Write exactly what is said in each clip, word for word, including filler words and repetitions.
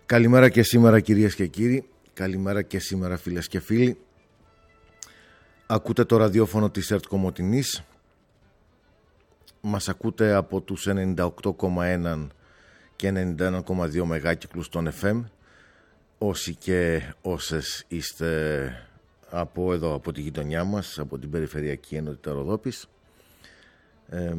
Καλημέρα και σήμερα κυρίες και κύριοι, καλημέρα και σήμερα φίλες και φίλοι. Ακούτε το ραδιόφωνο της ΕΡΤ Κομοτηνής. Μας ακούτε από τους ενενήντα οκτώ κόμμα ένα και ενενήντα ένα κόμμα δύο μεγάκυκλους των εφ εμ. Όσοι και όσες είστε από εδώ, από τη γειτονιά μας, από την Περιφερειακή Ενότητα Ροδόπης. Ε,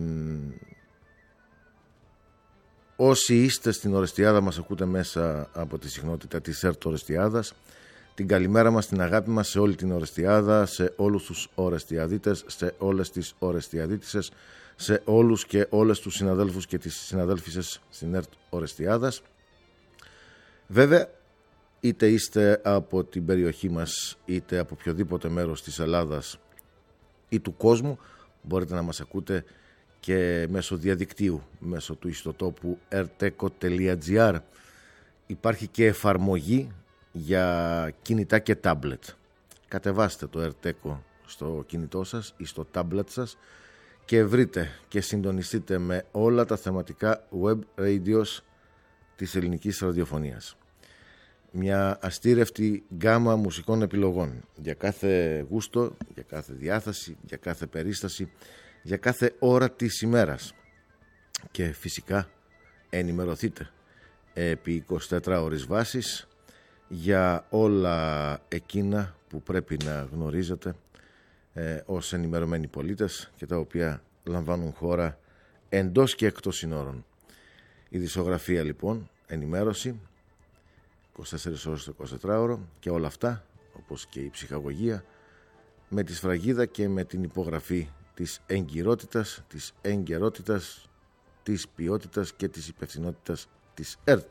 όσοι είστε στην Ορεστιάδα μας ακούτε μέσα από τη συχνότητα της ΕΡΤ Ορεστιάδας. Την καλημέρα μας, την αγάπη μας σε όλη την Ορεστιάδα, σε όλους τους Ορεστιαδίτες, σε όλες τις Ορεστιαδίτισσες, σε όλους και όλες τους συναδέλφους και τις συναδέλφισσες στην ΕΡΤ Ορεστιάδας. Βέβαια, είτε είστε από την περιοχή μας, είτε από οποιοδήποτε μέρος της Ελλάδας ή του κόσμου, μπορείτε να μας ακούτε και μέσω διαδικτύου, μέσω του ιστοτόπου ερτέκο τελεία τζι άρ. Υπάρχει και εφαρμογή για κινητά και τάμπλετ. Κατεβάστε το ερτέκο στο κινητό σας ή στο τάμπλετ σας και βρείτε και συντονιστείτε με όλα τα θεματικά web radios της ελληνικής ραδιοφωνίας. Μια αστήρευτη γκάμα μουσικών επιλογών για κάθε γούστο, για κάθε διάθεση, για κάθε περίσταση, για κάθε ώρα της ημέρας. Και φυσικά ενημερωθείτε επί εικοσιτέσσερις ώρες βάσης για όλα εκείνα που πρέπει να γνωρίζετε ε, ως ενημερωμένοι πολίτες και τα οποία λαμβάνουν χώρα εντός και εκτός συνόρων. Η δισογραφία λοιπόν, ενημέρωση, είκοσι τέσσερις ώρες το εικοσιτετράωρο και όλα αυτά, όπως και η ψυχαγωγία, με τη σφραγίδα και με την υπογραφή της εγκυρότητας, της εγκαιρότητας, της ποιότητας και της υπευθυνότητας της ΕΡΤ.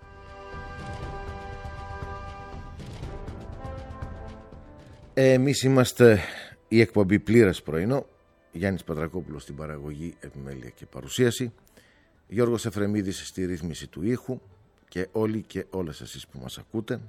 Εμείς είμαστε η εκπομπή Πλήρες Πρωινό, Γιάννης Πατρακόπουλος στην παραγωγή, επιμέλεια και παρουσίαση, Γιώργος Εφρεμίδης στη ρύθμιση του ήχου και όλοι και όλες εσείς που μας ακούτε,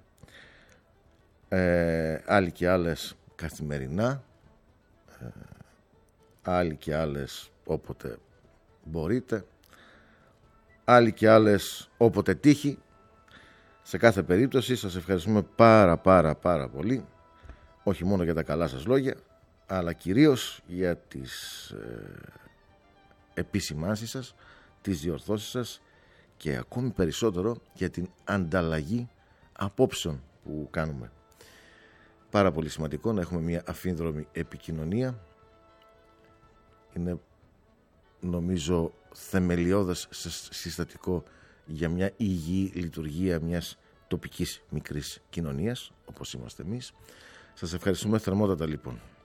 ε, άλλοι και άλλες καθημερινά, ε, άλλοι και άλλες όποτε μπορείτε, άλλοι και άλλες όποτε τύχει. Σε κάθε περίπτωση σας ευχαριστούμε πάρα πάρα πάρα πολύ, όχι μόνο για τα καλά σας λόγια, αλλά κυρίως για τις ε, επισημάνσεις σας, τις διορθώσεις σας και ακόμη περισσότερο για την ανταλλαγή απόψεων που κάνουμε. Πάρα πολύ σημαντικό να έχουμε μια αφήνδρομη επικοινωνία. Είναι νομίζω θεμελιώδες συστατικό για μια υγιή λειτουργία μιας τοπικής μικρής κοινωνίας όπως είμαστε εμείς. Σας ευχαριστούμε θερμότατα λοιπόν.